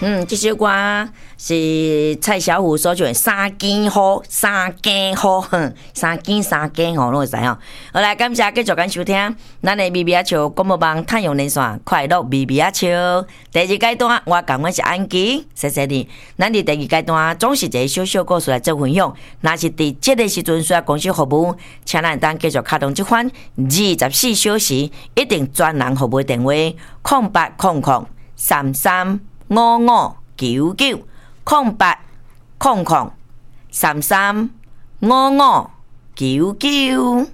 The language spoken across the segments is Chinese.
这首歌是蔡小虎所唱的《三更好》，三更好，三更吼，拢会知吼。好来，感谢继续咱收听咱的咪咪仔笑广播网太阳连线快乐咪咪仔笑第二阶段，我讲我是安琪，谢谢你。咱伫第二阶段总是一个小小故事来做分享，若是伫这个时阵需要公司服务，请咱当继续开通这款24小时一定专人服务电话0800335599 0800335599。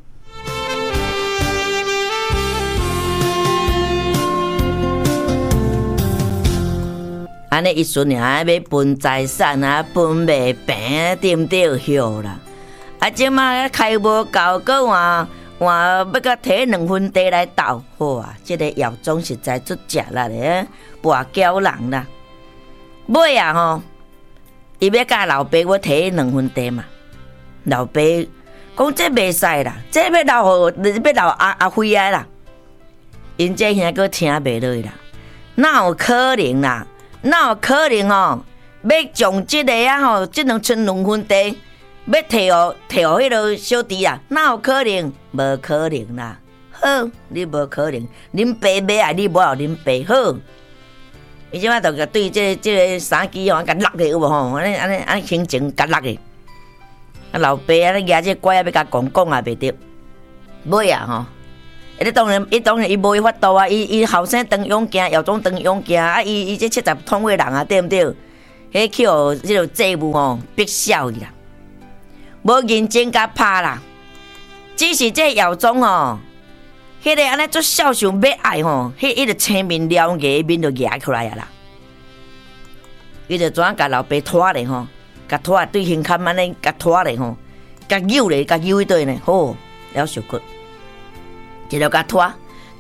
安尼一瞬啊，要分财产啊，分袂平，对毋对？晓啦。啊，即马开无够，搁换要甲摕2分地来斗，好啊！即个药种实在足食力的，跋筊人啦。尾啊吼，伊要甲老爸我摕2分地嘛。老爸讲这袂使啦，这要留阿辉啊啦。因这兄哥听袂落啦，哪有可能啦？哪有可能吼？要将即个啊吼，即2寸2分地，要摕互迄个小弟啊？哪有可能？无可能啦！好，你无可能，恁爸买啊，你无后恁爸好。伊即摆就对即个三支吼，甲落去有无吼？安尼心情甲落去。啊，老爸啊，举这拐啊，要甲讲也袂得。尾啊吼！伊当然伊无法度啊！伊后生当勇行，姚总当勇行啊！伊这70通位人啊，对毋对？迄去互即个债务吼逼笑伊啦，无认真甲拍啦。只是这姚总吼，迄个安尼做孝顺要爱吼，迄个青面獠牙面就牙出来啊啦。伊就怎甲老爸拖咧吼，甲拖对胸坎安尼甲拖咧吼，甲扭咧，甲扭一对呢，好了受骨。一路甲拖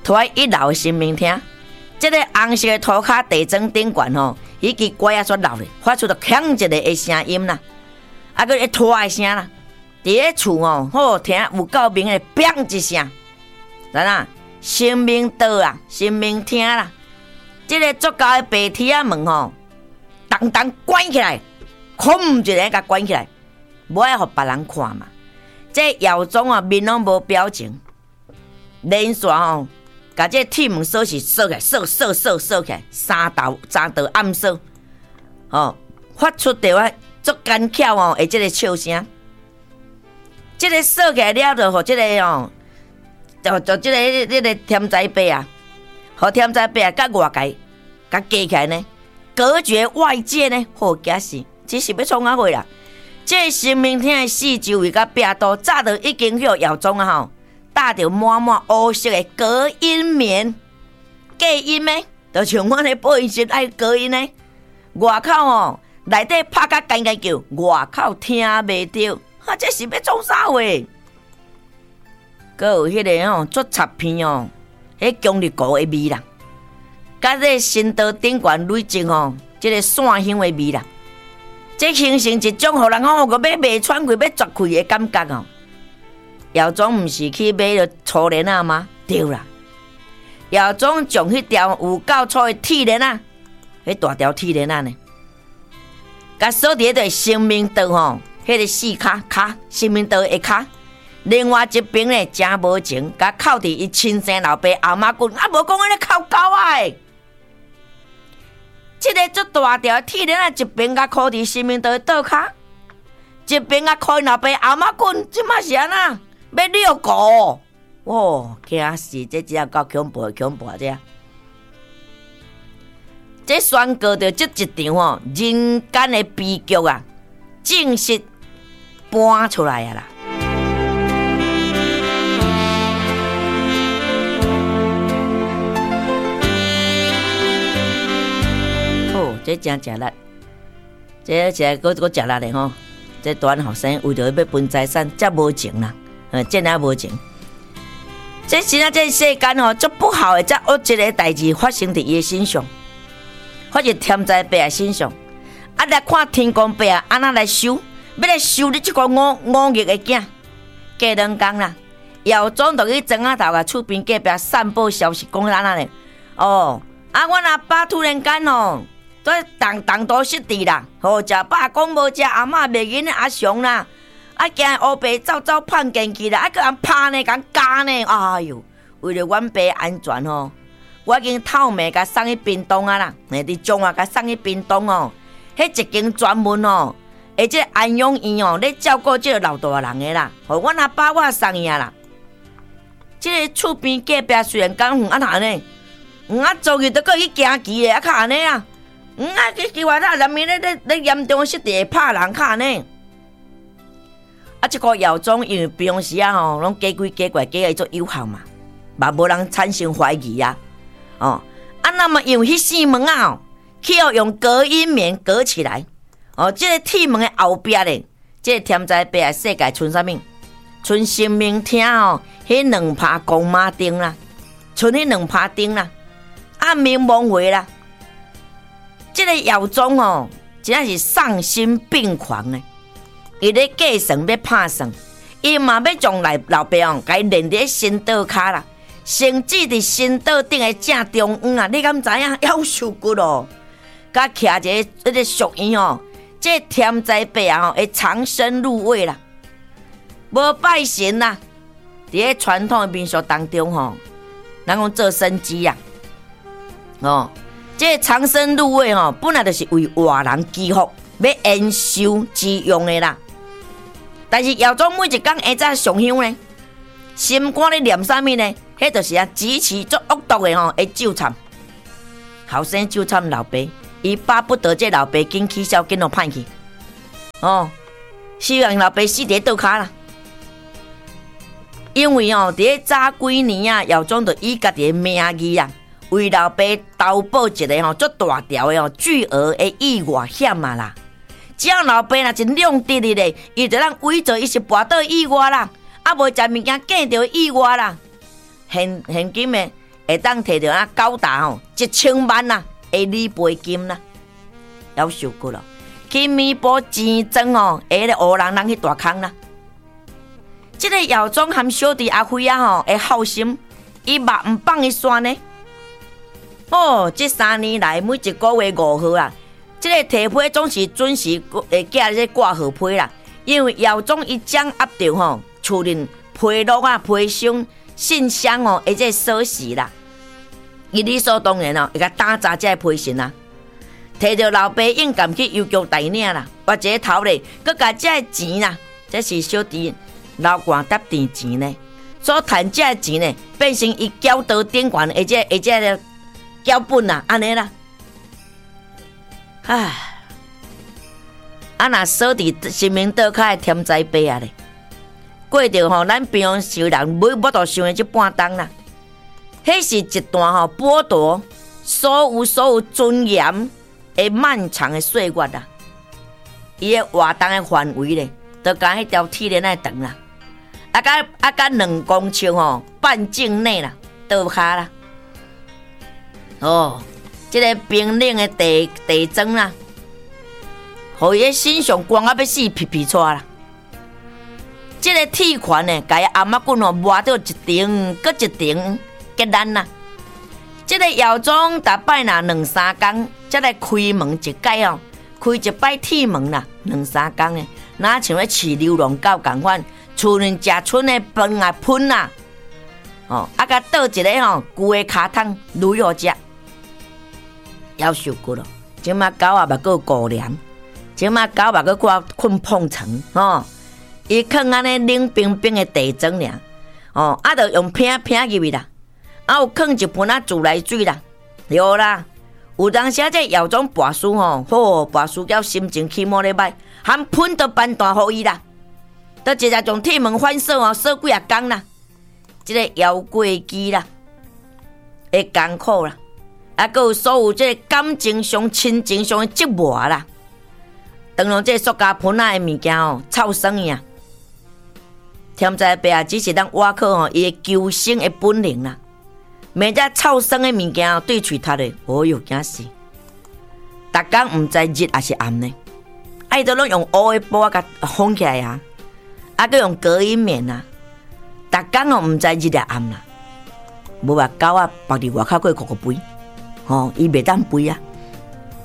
1楼新民厅，这个红色的涂骹地砖顶悬吼，伊支拐啊煞落咧，发出着响一个的声音啦，啊个拖的声啦，伫咧厝吼，好听有够明的，砰一声，知影？新民道啊，新民厅啦，这个足高的白铁啊门吼，当当关起来，空一个甲关起来，无爱互别人看嘛。这姚总啊，面拢无表情。连续吼，甲这铁门锁是锁起来，锁起来，3道暗锁，吼，发出着啊足干巧哦，的这个笑声。这个锁起来了，就互这个吼，就这个天灾伯啊，互天灾伯啊，甲外界甲架起来呢，隔绝外界呢，好假死，只是要创啊话啦。这新民厅的四周围甲壁刀，早就已经有姚总啊吼。搭着满乌色的隔音棉，隔音的，就像我的保险室爱隔音的。外口哦，内底拍甲干干叫，外口听袂到，啊，这是要创啥话？搁有迄个哦，做插片哦，迄姜绿膏的味啦，甲这新道顶悬累积哦，这个线香的味啦，这形成一种互人哦，个要袂喘气、要绝气的感觉哦。姚总毋是去买了粗链啊吗？对啦，姚总将迄条有够粗的铁链啊，迄大条铁链啊呢，甲锁伫迄个生命道吼，迄个四骹生命道的骹，另外一边呢真无情，甲扣伫伊亲生老爸后马棍，啊无讲安尼扣狗啊的。即个足大条铁链啊，一边甲扣伫生命道的倒骹，一边甲扣老爸后马棍，即马是安那？要遛狗哦，惊死！这只够恐怖这。这宣告着这一场哦，人间的悲剧啊，正式搬出来啊啦！哦，这真食力，这个个食力的吼，这大学生为着要分财产，这无情啦。真啊无情，这现在这世间吼，足不好的，这恶一个代志发生伫伊的身上，发生天灾伯的身上，啊来看天公伯啊，安那来收，要来收你这个忤逆的囝，过2天啦，姚总就去庄仔头甲厝边隔壁散布消息，讲安那咧，哦，啊，阮阿爸突然间哦， 都当都失智啦，食饱讲无食，阿嬷袂瘾阿雄啦，惊乌白走叛进去啦，佮人拍呢，佮加呢，哎哟，为了阮爸安全我已经透暝甲送去屏东啊啦，伫中华甲送去屏东迄一间专门即安养院咧照顾即个老大人的啦，互阮阿爸我送伊啊啦。即个厝边隔壁虽然讲远安尼，昨日都去行棋的，较安尼啊，去计划人民咧严重失智拍人较安尼。即个药妆因为平时拢假鬼假怪假做有效嘛，嘛无人产生怀疑啊。那么用迄扇门去用隔音棉隔起来。这个铁门的后壁咧，这个天灾白的世界剩啥物？剩生命厅迄2拍公妈灯啦，剩迄2拍灯啦，暗暝蒙回啦。这个药妆真正是丧心病狂的，伊咧计算要拍算，伊嘛要将老爸甲伊连伫心刀骹啦。甚至伫心岛顶的正中央啊，你敢知影？夭寿骨甲徛一个俗院这天灾伯会长生入位啦，无拜神啦。伫个传统的民俗当中咱讲做生机啊，这长生入位本来就是为活人祈福，要延寿之用的啦。但是药妆每一天下早上香呢，心肝咧念啥物呢？迄就是极其足恶毒的会纠缠，后生纠缠老爸，伊巴不得这老爸紧起笑，紧互歹去，希望老爸死伫倒骹啦。因为伫咧早几年啊，药妆就以家己的名义啊，为老爸投保一个足大条的巨额的意外险啊啦。只要老爸若真亮直的咧，伊就让伪造伊是跋倒意外啦，无食物件见着意外啦。现金的会当摕到高达1000万啦的理赔金啦，夭寿骨咯，去弥补钱庄下咧乌人去大坑啦。这个药妆含小弟阿辉的好心，伊嘛唔放伊算呢。这3年来每一个月5号啊，这个提批总是准时会寄这挂号批啦，因为药妆伊掌握到厝人批录批箱。信箱而且锁匙啦，伊理所当然会甲打杂这批信啦，摕着老爸应感去邮局代领啦，或者头咧，佮甲这钱啦，这是小弟老官搭电钱呢，所赚这钱呢，变成伊缴到顶悬，而且缴本啦，安尼啦，若锁伫生命倒骹的天灾伯啊咧。过着咱平常时人每都想的这半冬啦，迄是一段剥夺所有尊严的漫长的岁月啦。伊的活动的范围咧，就甲迄条铁链仔长啦，甲2公尺半径内啦，倒骹啦。这个冰冷的地砖啦，互伊身上光要死皮出啦。这个铁环呢，甲伊阿妈棍磨到一顶搁一顶结烂啦。这个药妆大摆若2-3天，才来开门一摆开一摆铁门啦，2-3天的，哪像咧饲流浪狗共款，厝人食剩的饭啊喷啦，甲倒一个旧的卡桶卤好食，夭寿骨咯。即马狗也嘛搁顾凉，即马狗嘛搁困碰床伊放安尼冷冰冰的地砖尔，就用拼入去啦，有放一盆自来水啦，对啦。有当时这药妆跋输跋输到心情起毛咧歹，含喷都搬大互伊啦，都直接将铁门反锁锁几啊天啦，这个腰过期啦，会艰苦啦，还有所有这感情上、亲情上的折磨啦，当然这塑胶盆的物件臭酸呀。天灾伯只是当挖靠伊的求生的本能啦，免这臭酸的物件对喙头的，哟惊死！逐天唔知日还是暗呢，伊都拢用乌的布甲封起来啊，佮用隔音棉啊，逐天唔知日也暗啦。无话狗啊，绑伫外口过哭哭飞，伊袂当飞啊，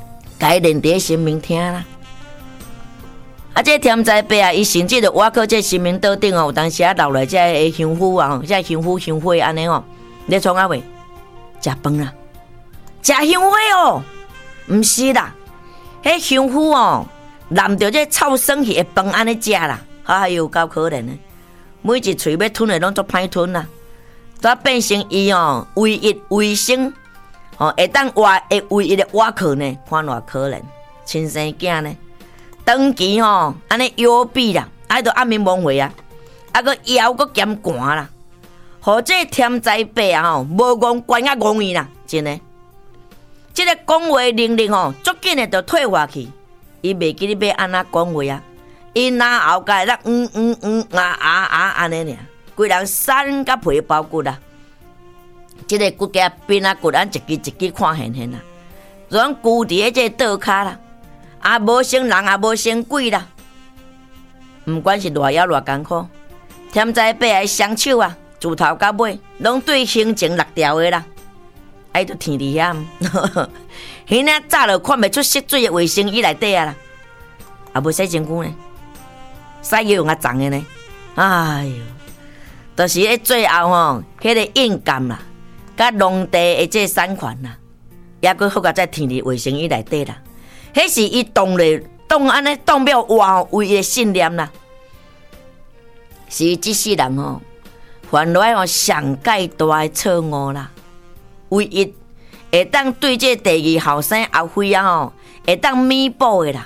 该练伫神明厅啦。这天灾伯啊，伊甚至就挖靠这神明桌顶哦，有当时啊留来这个香火啊，这香火香火安尼哦，咧创啊未？食饭啦，食香火哦，毋是啦，迄香火哦，淋着这臭酸气的饭安尼食啦，哎呦，够可怜的，每一喙要吞的拢足歹吞啦，都变成伊哦唯一卫生哦，会当活的唯一的活靠呢，看偌可怜，亲生囝呢。长期吼，安尼腰痹啦，都暗暝摸回啊，个腰个减寒啦，或者天灾伯啊吼，无戆关啊戆伊啦，真诶。这个讲话能力吼，足紧诶就退化去，伊袂记你要安怎讲话啊，伊哪后盖啦安尼尔，规人瘦甲皮包骨啦，这个骨架变啊骨咱一支一支看现现啦，拢固伫这倒骹啦。无生人也无生鬼啦，毋管是偌枵偌艰苦，天灾伯的双手啊，自头到尾拢对行程落条的啦，爱都天伫遐，迄领早就看袂出湿水的卫生衣内底啊啦，也无洗身躯呢，洗药用啊脏的呢，哎哟，就是咧最后吼，迄个硬感啦，甲农地的这产权啦，也佫好甲在天伫卫生衣内底啦。迄是伊当安尼当表换唯一的信念啦，是伊即世人吼犯来吼上界大的错误啦，唯一会当对这第二后生后辈啊吼会当弥补的啦。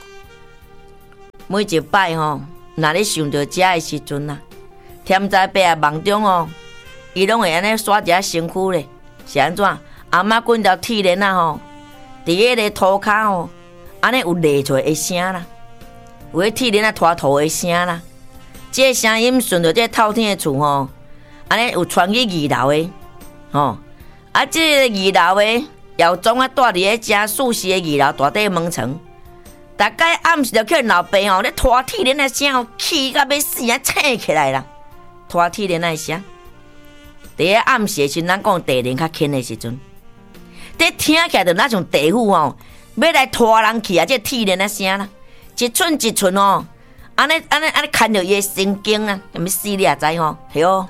每一摆吼，若咧想到遮的时阵啊，天灾伯啊梦中哦，伊拢会安尼耍一下身躯咧，是安怎？阿嬷滚条铁链啊吼。伫迄个涂骹吼，安尼有裂出的声啦，有迄铁链啊拖土的声啦，这个声音顺着这透天的厝吼，安尼有传去二楼的，吼，这个二楼的姚总啊，住伫咧正舒适的二楼大底门床，逐摆暗时就去老爸吼咧拖铁链的声吼，气到要死啊，醒起来啦，拖铁链的声，伫咧暗时的时，咱讲地灵较轻的时阵。这听起来就那像地府吼，要来拖人去啊！这铁链的声啦，一寸一寸哦，安尼牵着伊的神经啊，咁死你也知吼，系哦。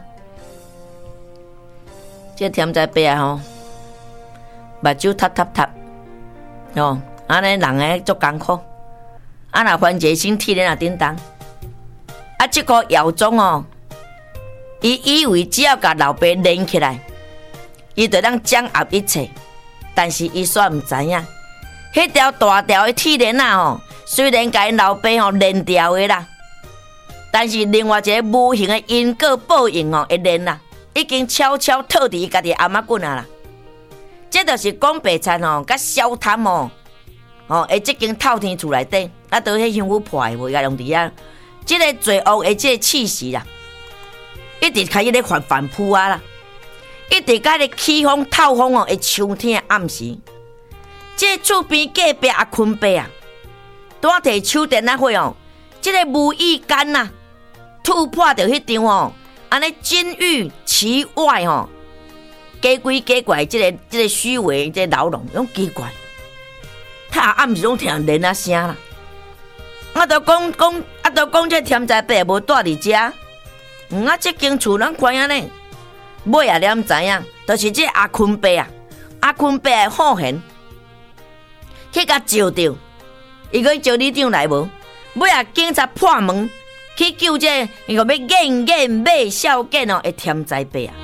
这天灾伯啊吼，目睭塌塌塌，哦，安尼人诶足艰苦，若翻一身铁链啊叮当，这个姚总哦，伊以为只要甲老爸连起来，伊就当掌握一切。但是伊煞毋知影，迄条大条的铁链啊吼，虽然甲因老爸吼连掉的啦，但是另外一个无形的因果报应哦，会连啦，已经悄悄套伫伊家己阿嬷棍啊啦。这就是讲白菜吼，甲小贪哦，会即间透天厝内底，倒迄香火破的无甲用伫遐，这个罪恶的这个气息啦，一直开始咧反扑啊啦。一直甲咧起风透风哦，会秋天暗时，这厝边隔壁阿坤伯啊，拄啊摕手电啊火哦，这个无意间呐，突破着迄张哦，安尼金玉其外哦，假鬼假怪，这个虚伪，这个牢笼，拢奇怪，他暗时拢听人啊声啦，都讲这天灾伯无住伫遮，这间厝咱看安尼。尾也了知影，就是这阿坤伯啊，阿坤伯的好闲，去甲招着，伊个招里长来无？尾也警察破门去救这个要演买孝囝哦的天灾伯啊！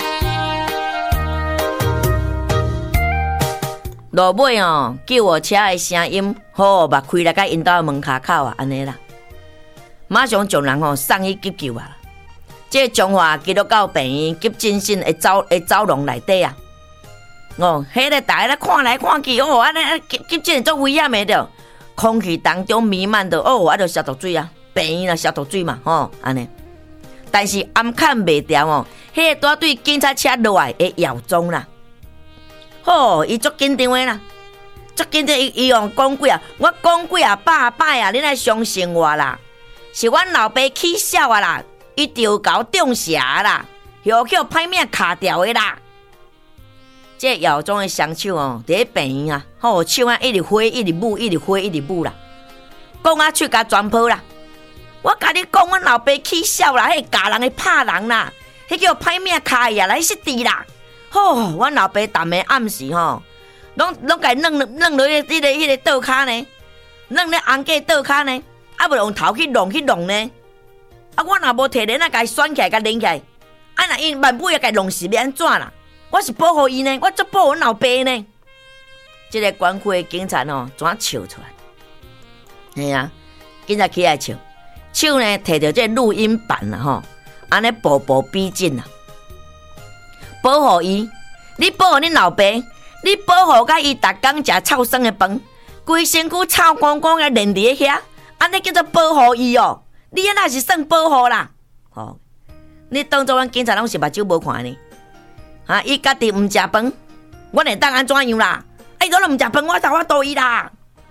落尾哦，救护车的声音好目开来，甲因兜门骹口啊，安尼啦，马上将人送去急救啊！这中华基督教病院急诊室的走廊内底啊，迄个大家咧看来看去，安尼急诊足危险的着，空气当中弥漫着着消毒水啊，病院啊消毒水嘛，安尼。但是暗看袂掉迄个带对警察车落来的姚总啦，伊足紧张的啦，足紧张伊讲几啊，我讲几啊百摆啊，你来相信我啦，是阮老爸起笑啊啦。伊着搞中邪啦，又叫歹命卡掉的啦。 这药中的双手哦，伫咧病院啊，手啊一直挥，一直舞，一直挥，一直舞啦，讲啊喙甲全破啦。我甲你讲，阮老爸起笑啦，迄教人的拍人啦，迄叫歹命开啊，来失智啦。阮老爸逐暝暗时拢甲弄落迄个倒骹呢，弄咧红架倒骹呢，啊无用头去弄呢。啊，我若无摕链啊，甲伊拴起来，甲拎起来，啊若因万不要甲伊弄死，要安怎啦？我是保护伊呢，我足保护阮老爸呢。这个管区的警察怎笑出来？嘿啊，警察起来笑，手呢摕着这录音板啦安尼步步逼近啦，保护伊，你保护恁老爸，你保护甲伊逐工食臭酸的饭，规身躯臭光光的连伫咧遐，安尼叫做保护伊哦。你那是算保护啦，你当作阮警察拢是目睭无看呢？伊家己毋食饭，阮会当安怎样啦？伊都毋食饭，我倒伊啦。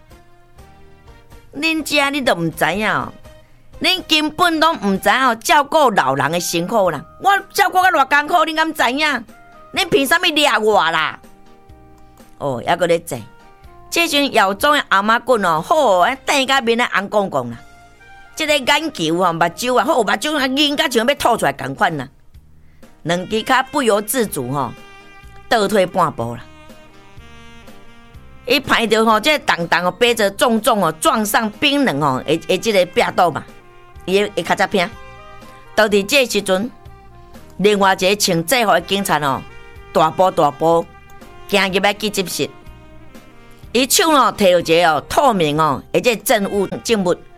恁遮你都毋知影，恁根本拢毋知影照顾老人的辛苦啦。我照顾甲偌艰苦，恁敢知影？恁凭啥物掠我啦？还搁咧坐，这阵药庄的阿妈棍瞪甲面咧红光光啦。这个眼球目睭啊，目睭啊硬甲像要吐出来同款啦，两只脚不由自主倒退半步啦。伊歹着这重重背着重重撞上冰冷的这个壁刀嘛，伊会较早偏。到伫这时阵，另外一个穿制服的警察大步行入来记者室，伊手摕着一个透明这证物，